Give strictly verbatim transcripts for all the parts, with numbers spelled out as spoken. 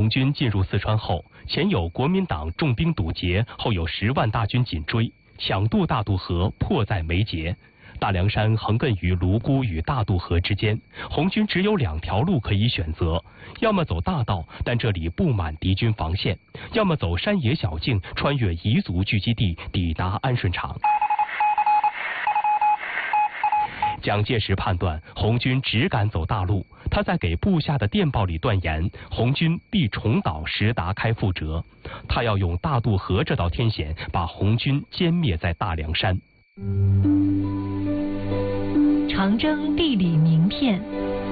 军进入四川后，前有国民党重兵堵截，后有十万大军紧追，抢渡大渡河迫在眉睫。大凉山横亘于泸沽与大渡河之间，红军只有两条路可以选择：要么走大道，但这里布满敌军防线；要么走山野小径，穿越彝族聚集地，抵达安顺场。蒋介石判断红军只敢走大路，他在给部下的电报里断言，红军必重蹈石达开覆辙，他要用大渡河这道天险，把红军歼灭在大凉山。 长征地理名片。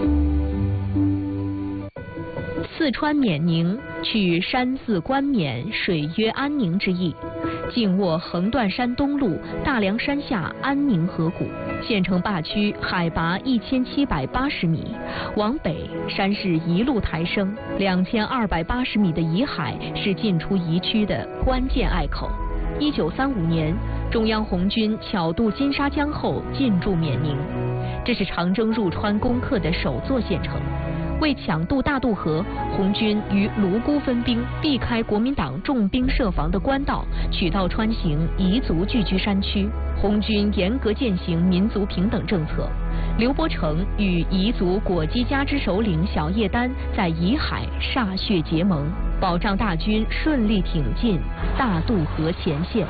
四川冕宁，取山字冠冕，水曰安宁之意。紧握横断山东路大凉山下安宁河谷，县城坝区海拔一千七百八十米，往北山势一路抬升，两千二百八十米的沂海是进出彝区的关键隘口。一九三五年，中央红军巧渡金沙江后进驻冕宁，这是长征入川攻克的首座县城。为抢渡大渡河，红军于泸沽分兵，避开国民党重兵设防的官道，取道穿行彝族聚居山区。红军严格践行民族平等政策。刘伯承与彝族果基家支首领小叶丹在沂海歃血结盟，保障大军顺利挺进大渡河前线。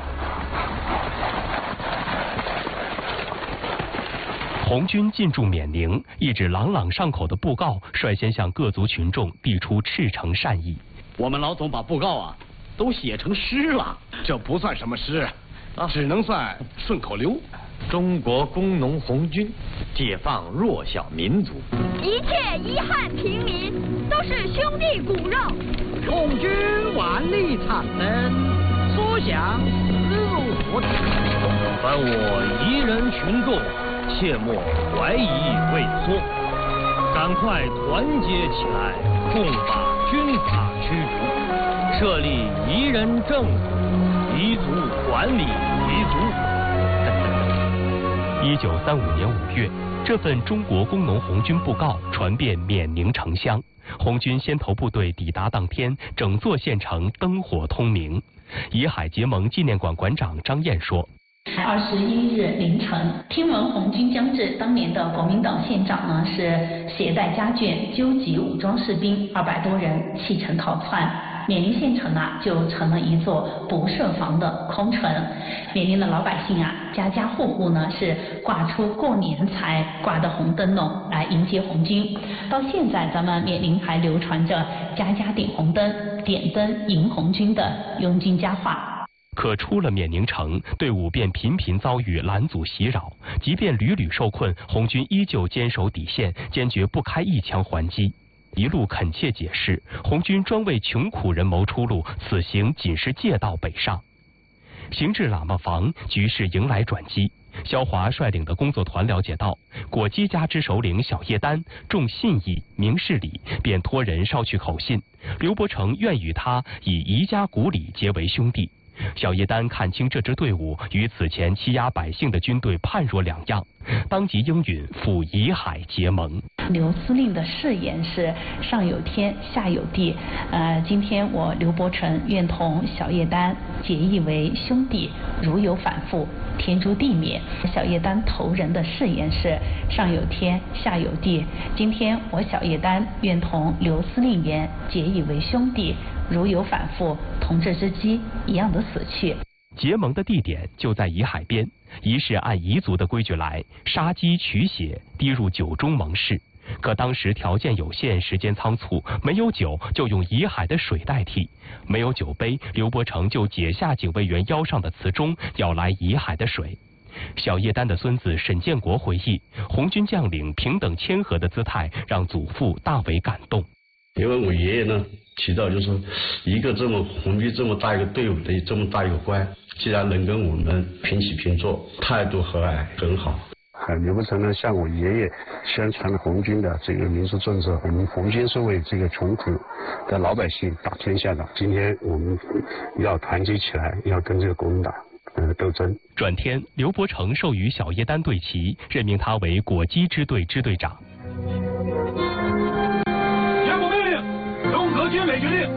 红军进驻冕宁，一纸朗朗上口的布告率先向各族群众递出赤诚善意。 我们老总把布告啊都写成诗了， 这不算什么诗，啊、只能算顺口溜。 中国工农红军解放弱小民族， 一切遗憾平民都是兄弟骨肉。 红军万里长征，所向势如破竹。 凡我一人群众，切莫怀疑畏缩，赶快团结起来，共把军阀驱逐，设立彝人政府，彝族管理彝族。 一九三五年五月，这份中国工农红军布告传遍冕宁城乡。红军先头部队抵达当天，整座县城灯火通明。沂海结盟纪念馆馆长张燕说： 二十一日凌晨，听闻红军将至，当年的国民党县长呢是携带家眷，纠集武装士兵二百多人弃城逃窜。冕宁县城啊就成了一座不设防的空城。冕宁的老百姓啊，家家户户呢是挂出过年才挂的红灯笼来迎接红军。到现在，咱们冕宁还流传着家家点红灯、点灯迎红军的拥军佳话。 可出了冕宁城，队伍便频频遭遇拦阻袭扰，即便屡屡受困，红军依旧坚守底线，坚决不开一枪还击。一路恳切解释，红军专为穷苦人谋出路，此行仅是借道北上。行至喇嘛房，局势迎来转机。萧华率领的工作团了解到，果基家支首领小叶丹重信义、明事理，便托人捎去口信，刘伯承愿与他以彝家骨理结为兄弟。小叶丹看清这支队伍与此前欺压百姓的军队判若两样，当即应允赴沂海结盟。 刘司令的誓言是上有天，下有地。呃，今天我刘伯承愿同小叶丹结义为兄弟，如有反复，天诛地灭。小叶丹头人的誓言是上有天，下有地。今天我小叶丹愿同刘司令言结义为兄弟，如有反复，同这只鸡一样的死去。 结盟的地点就在沂海边，仪式按彝族的规矩来，杀鸡取血，滴入酒中盟誓。可当时条件有限，时间仓促，没有酒就用沂海的水代替。没有酒杯，刘伯承就解下警卫员腰上的瓷钟，要来沂海的水。小叶丹的孙子沈建国回忆，红军将领平等谦和的姿态让祖父大为感动。 因为我爷爷呢提到，就是一个这么红军这么大一个队伍的这么大一个官，既然能跟我们平起平坐，态度和蔼，很好。 刘伯承呢向我爷爷宣传了红军的这个民族政策，我们红军是为这个穷苦的老百姓打天下的，今天我们要团结起来，要跟这个国民党呃斗争。 转天，刘伯承授予小叶丹队旗，任命他为果基支队支队长。 全部命令，中革军委决定。